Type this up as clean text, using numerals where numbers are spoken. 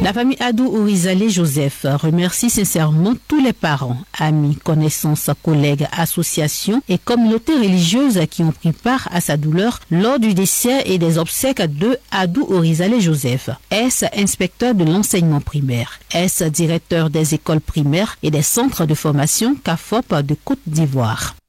La famille Adou Ourizalé Joseph remercie sincèrement tous les parents, amis, connaissances, collègues, associations et communautés religieuses qui ont pris part à sa douleur lors du décès et des obsèques de Adou Ourizalé Joseph. Est-ce inspecteur de l'enseignement primaire? Est-ce directeur des écoles primaires et des centres de formation CAFOP de Côte d'Ivoire?